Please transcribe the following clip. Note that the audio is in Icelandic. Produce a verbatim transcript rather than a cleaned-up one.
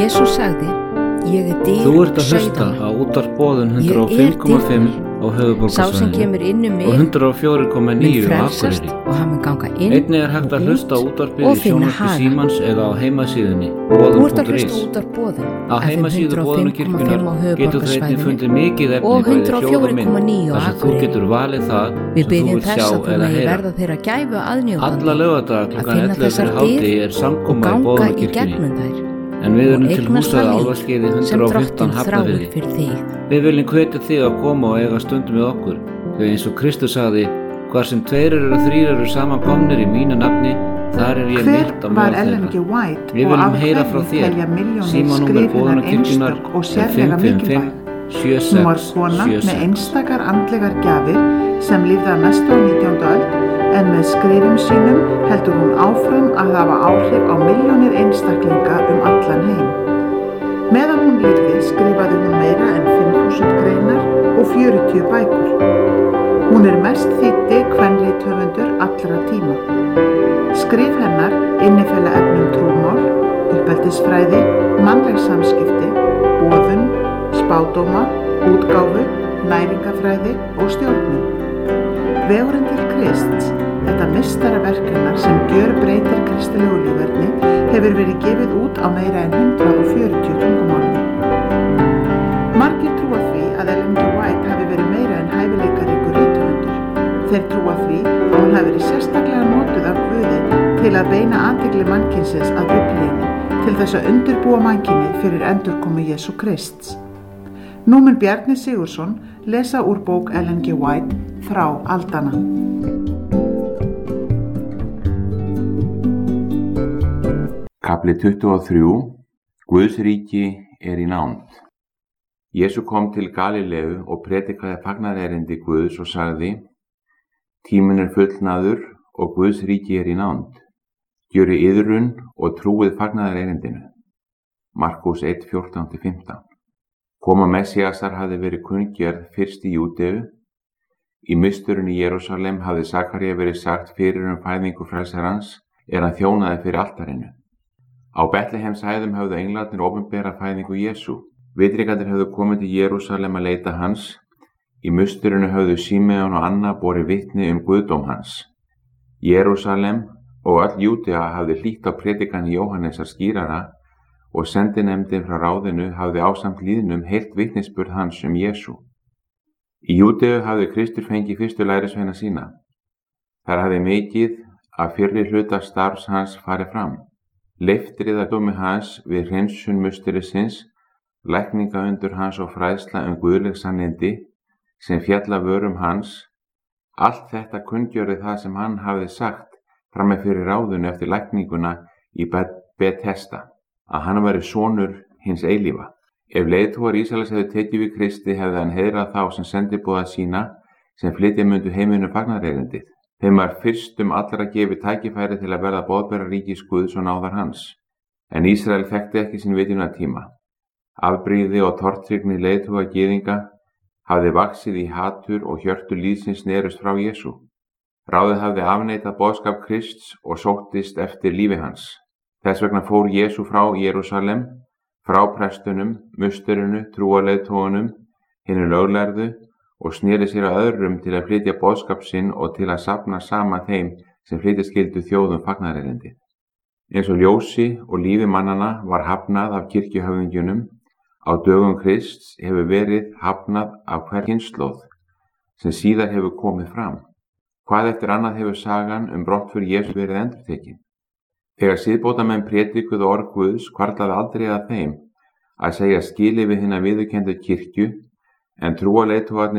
Jesús sagði, ég er dyr Þú ert að hlusta á útvarp Boðun hundrað og fimm komma fimm á Sá sem höfuðborgarsvæðinu kemur inn um mig og hundrað og fjögur komma mun níu á frelsast Akureyri. og hann mun ganga inn Einnig er hægt að og hlusta á út útvarpið og í finna sjónvarpi haga. Símans eða á heimasíðunni Þú ert að hlusta á boðun.is. útvarp Boðun Á heimasíðu Boðunarkirkjunnar getur þú einnig fundið mikið efni og bæði hundrað og hljóð og fjögur mynd komma níu á þar sem þú Akureyri. getur valið það Við sem þú byggjum vilt þess sjá að þú eða megi heyra. verða þeirra gæfu aðnjótandi Alla laugardaga að klukkan finna ellefu þessar fyrir hádegi dyr er og samkoma í ganga í Boðunarkirkjunni. gegnum þær En við erum og til eignast húsa það á líf Álfaskeiði sem hundrað og drottinn fimmtán þráir Hafnarfirði. fyrir þig. Við viljum hvetja þig að koma og eiga stundum með okkur, því eins og Kristus sagði, hvar sem tveir eru og þrír eru samankomnir í mínu nafni, þar er ég mitt á Hver var meðal Ellen G. þeirra. White Við og viljum af heyra frá hverju þér. telja milljónir Símanúmer skrifunar Boðunarkirkjunnar einstök og er sérlega fimm fimm fimm mikilvæg? sjö Hún var sex kona sjö með sex. einstakar andlegar gjafir sem lifði að mestu á nítjándu öld, en með skrifum sínum heldur hún áfram að hafa áhrif á milljónir einstaklinga um allan heim. Meðan hún lifði skrifaði hún meira en fimm þúsund greinar og fjörutíu bækur. Hún er mest þýddi kvenrithöfundur allra tíma. Skrif hennar innifela efnum trúmál, uppeldisfræði, mannleg samskipti, boðun, spádóma, útgáfu, næringafræði og stjórnun. Vegurinn til Krists, þetta meistaraverk hennar sem gjörbreytir kristilegu líferni, hefur verið gefið út á meira en hundrað og fjörutíu tungumálum. Margir trúa því að Ellen G. White hafi verið meira en hæfileikaríkur rithöfundur. Þeir trúa því að hún hafi verið sérstaklega notuð af Guði til að beina athygli mannkynsins að Biblíunni, til þess að undirbúa mannkynið fyrir endurkomu Jesú Krists. Nú mun Bjarni Sigurðsson lesa úr bók Ellen G. White, Þrá aldanna. Kafli tuttugu og þrjú. Guðs ríki er í nánd. Jesú kom til Galileu og predikaði fagnaðarerindi Guðs og sagði: Tíminn er fullnaður og Guðs ríki er í nánd. Gjöri iðrun og trúið fagnaðarerindinu. Markús eitt fjórtán til fimmtán. Koma Messiasar hafði verið kunngerð fyrst í Júdeu. Í misturinn í Jerúsalem hafði Sakaría verið sagt fyrir um fæðingu frelsarans er hann þjónaði fyrir altarinu. Á Betlehemshæðum höfðu englarnir opinbera fæðingu Jesú. Vitringarnir höfðu komið til Jerúsalem að leita hans. Í musturinu höfðu Símeon og Anna borið vitni um guðdóm hans. Jerúsalem og öll Júdea hafði hlýtt á predikan Jóhannesar skírara og sendinefndin frá ráðinu hafði ásamt lýðnum heyrt vitnisburð hans um Jesú. Í Júdeu hafði Kristur fengið fyrstu lærisveina sína. Þar hafði mikið af fyrri hluta starfs hans farið fram. Leiftriðardómi hans við hreinsun musterisins, lækningaundur hans og fræðsla um guðleg sannindi sem fjalla vörum hans, allt þetta kunngjörði það sem hann hafði sagt fram með fyrir ráðinu eftir lækninguna í Betesda, að hann væri sonur hins eilífa. Ef leiðtogar Ísraels hefðu tekið við Kristi hefði hann heiðrað þá sem sendiboða sína sem flytja mundu heiminu fagnaðarerindið. Þeim var fyrstum allra gefið tækifæri til að verða boðbera ríkis Guðs og náðar hans. En Ísrael þekkti ekki sín vitjunartíma. Afbrýði og tortryggni leiðtoga gyðinga hafði vaxið í hatur og hjörtu lýðsins snerust frá Jesú. Ráðið hafði afneitað boðskap Krists og sóttist eftir lífi hans. Þess vegna fór Jesú frá Jerúsalem, frá prestunum, musturinu, trúarleiðtogunum, hinu löglærðu og sneri sér að öðrum til að flytja boðskap sinn og til að safna saman þeim sem flytja skyldu þjóðum fagnaðarerindið. Eins og ljósi og lífi mannana var hafnað af kirkjuhöfðingjunum, á dögum Krists hefur verið hafnað af hver kynslóð sem síðar hefur komið fram. Hvað eftir annað hefur sagan um brottför Jesú verið endurtekin. Þegar siðbótamenn prédikuðu orð Guðs hvarflaði aldrei að þeim að segja skilið við hina viðurkenndu kirkju, en trúarleiðtogarnir